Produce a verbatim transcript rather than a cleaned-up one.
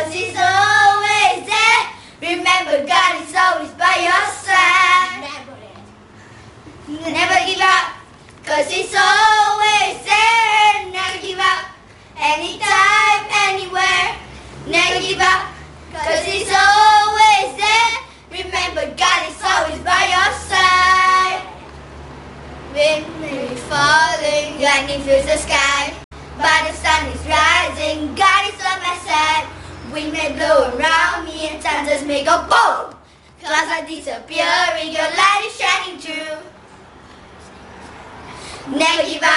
'cause He's always there. Remember, God is always by your side. Never give up, 'cause He's always there. Never give up, anytime, anywhere. Never give up, 'cause He's always there. Remember, God is always by your side. Wind may be falling, lightning fills the sky, but the sun is rising. God is on my side. Wind may blow around me and thunders may go boom. Clouds are disappearing, your light is shining through. Never give up.